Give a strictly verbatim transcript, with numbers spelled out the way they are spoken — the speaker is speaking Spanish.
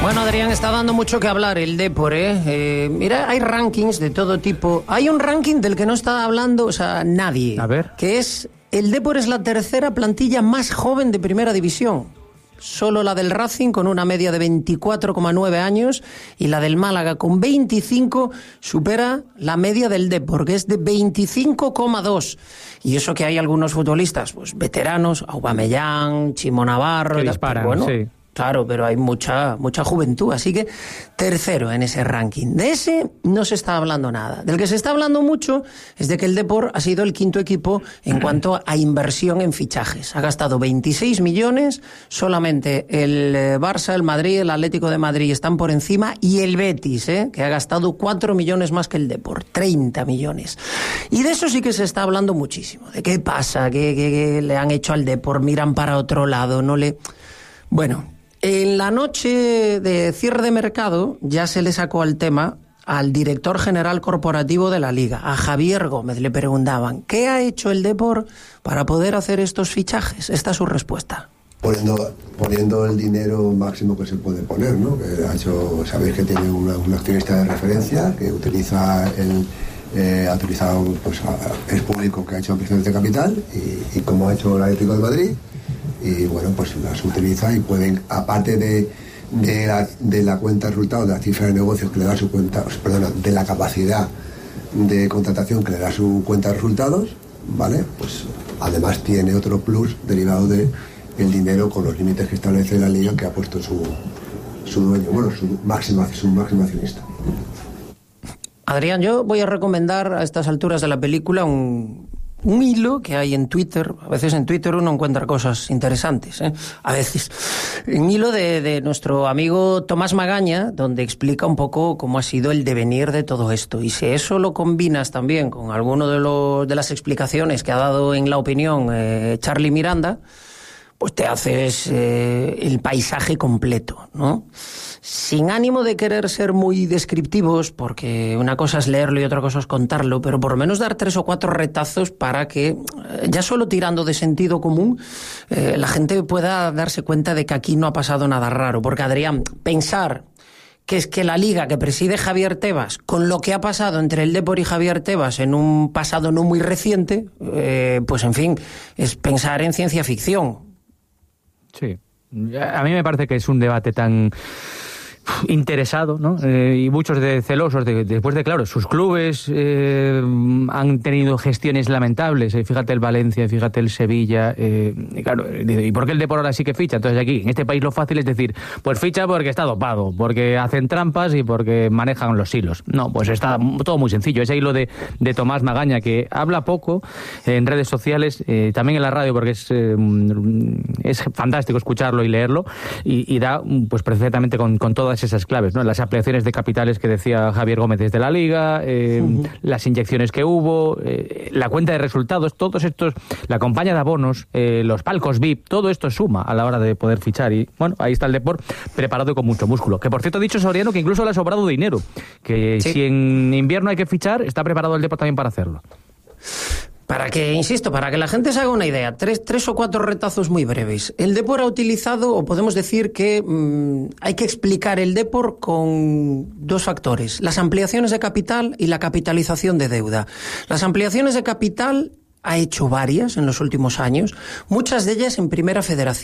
Bueno, Adrián, está dando mucho que hablar el Depor, ¿eh? ¿eh? Mira, hay rankings de todo tipo. Hay un ranking del que no está hablando, o sea, nadie. A ver. Que es, el Depor es la tercera plantilla más joven de Primera División. Solo la del Racing, con una media de veinticuatro coma nueve años, y la del Málaga, con veinticinco, supera la media del Depor, que es de veinticinco coma dos. Y eso que hay algunos futbolistas, pues veteranos, Aubameyang, Chimo Navarro... Que disparan, bueno, sí. Claro, pero hay mucha mucha juventud, así que tercero en ese ranking. De ese no se está hablando nada. Del que se está hablando mucho es de que el Depor ha sido el quinto equipo en cuanto a inversión en fichajes. Ha gastado veintiséis millones, solamente el Barça, el Madrid, el Atlético de Madrid están por encima, y el Betis, ¿eh? que ha gastado cuatro millones más que el Depor, treinta millones. Y de eso sí que se está hablando muchísimo. ¿De qué pasa? ¿Qué, qué, qué le han hecho al Depor? Miran para otro lado, no le... Bueno... En la noche de cierre de mercado ya se le sacó al tema al director general corporativo de la Liga, a Javier Gómez. Le preguntaban, ¿qué ha hecho el Depor para poder hacer estos fichajes? Esta es su respuesta. Poniendo, poniendo el dinero máximo que se puede poner, ¿no? Que ha hecho, sabéis que tiene una, un accionista de referencia que utiliza el... Eh, ha utilizado, pues, a, es público, que ha hecho ampliaciones de capital y, y como ha hecho el Atlético de Madrid, y bueno, pues las utiliza y pueden, aparte de, de, la, de la cuenta de resultados, de la cifra de negocios que le da su cuenta, perdona, de la capacidad de contratación que le da su cuenta de resultados, ¿vale? Pues además tiene otro plus derivado de el dinero con los límites que establece la Liga, que ha puesto su, su dueño, bueno, su máximo, su máximo accionista. Adrián, yo voy a recomendar a estas alturas de la película un, un hilo que hay en Twitter. A veces en Twitter uno encuentra cosas interesantes, ¿eh? A veces. Un hilo de, de nuestro amigo Tomás Magaña, donde explica un poco cómo ha sido el devenir de todo esto. Y si eso lo combinas también con alguno de, los, de las explicaciones que ha dado en La Opinión eh, Charlie Miranda, pues te haces eh, el paisaje completo, ¿no? Sin ánimo de querer ser muy descriptivos, porque una cosa es leerlo y otra cosa es contarlo, pero por lo menos dar tres o cuatro retazos para que, ya solo tirando de sentido común, eh, la gente pueda darse cuenta de que aquí no ha pasado nada raro. Porque, Adrián, pensar que es que la Liga que preside Javier Tebas, con lo que ha pasado entre el Depor y Javier Tebas en un pasado no muy reciente, eh, pues en fin, es pensar en ciencia ficción. Sí, a mí me parece que es un debate tan interesado, ¿no? Eh, y muchos de celosos de, después de, claro, sus clubes eh, han tenido gestiones lamentables, eh, fíjate el Valencia, fíjate el Sevilla, eh, y claro, ¿y por qué el Depor ahora sí que ficha? Entonces aquí, en este país lo fácil es decir, pues ficha porque está dopado, porque hacen trampas y porque manejan los hilos. No, pues está todo muy sencillo. Ese hilo de, de Tomás Magaña, que habla poco en redes sociales, eh, también en la radio, porque es, eh, es fantástico escucharlo y leerlo, y, y da pues perfectamente con, con todas esas claves, ¿no? Las ampliaciones de capitales que decía Javier Gómez desde la Liga, eh, uh-huh. las inyecciones que hubo, eh, la cuenta de resultados, todos estos, la campaña de abonos, eh, los palcos V I P, todo esto suma a la hora de poder fichar. Y bueno, ahí está el Depor preparado con mucho músculo. Que por cierto ha dicho Soriano que incluso le ha sobrado dinero, que sí. Si en invierno hay que fichar, está preparado el Depor también para hacerlo. Para que, insisto, para que la gente se haga una idea, tres, tres o cuatro retazos muy breves. El Depor ha utilizado, o podemos decir que mmm, hay que explicar el Depor con dos factores: las ampliaciones de capital y la capitalización de deuda. Las ampliaciones de capital ha hecho varias en los últimos años, muchas de ellas en Primera Federación.